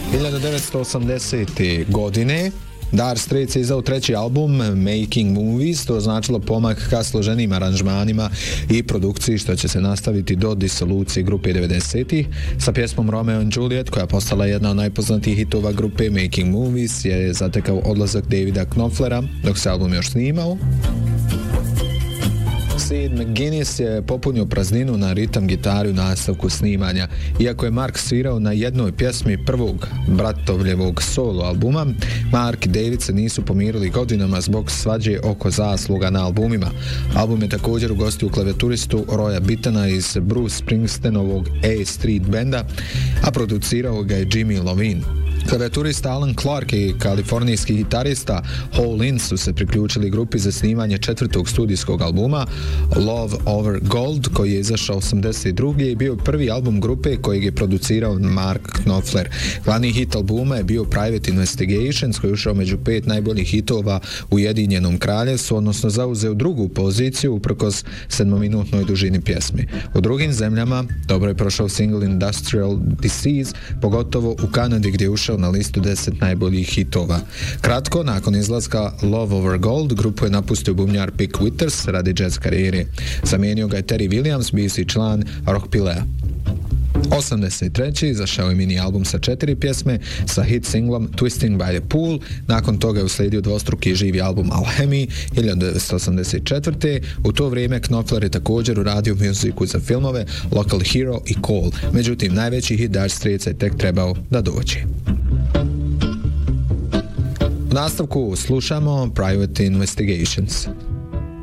1980. godine Dire Straits je izdao treći album Making Movies, to značilo pomak ka složenim aranžmanima i produkciji što će se nastaviti do disolucije grupe 90-ih. Sa pjesmom Romeo and Juliet, koja postala jedna od najpoznatijih hitova grupe, Making Movies je zatekao odlazak Davida Knopflera dok se album još snimao. Sid McGuinness je popunio prazninu na ritam gitari u nastavku snimanja. Iako je Mark svirao na jednoj pjesmi prvog bratovljevog solo albuma, Mark i David se nisu pomirili godinama zbog svađe oko zasluga na albumima. Album je također ugostio klavijaturistu Roya Bittana iz Bruce Springsteenovog A Street benda, a producirao ga je Jimmy Iovine. Klavijaturista Alan Clark i kalifornijski gitarista Hole In su se priključili grupi za snimanje četvrtog studijskog albuma Love Over Gold, koji je izašao 82. i bio prvi album grupe kojeg je producirao Mark Knopfler. Glavni hit albuma je bio Private Investigations, koji je ušao među 5 najboljih hitova u Ujedinjenom kraljevstvu, odnosno zauzeo drugu poziciju uprkos 7-minutnoj dužini pjesmi. U drugim zemljama dobro je prošao single Industrial Disease, pogotovo u Kanadi gdje je ušao na listu 10 najboljih hitova. Kratko nakon izlaska Love Over Gold, grupu je napustio bubnjar Pick Withers radi jazz karijere. Zamijenio ga je Terry Williams, bivši član Rockpilea. 83. izašao je mini album sa 4 pjesme sa hit singlom Twisting by the Pool. Nakon toga je uslijedio dvostruki živi album Alchemy 1984. U to vrijeme Knopfler je također uradio muziku za filmove Local Hero i Call. Međutim, najveći hit Dire Straits je tek trebao da dođe. U nastavku slušamo Private Investigations.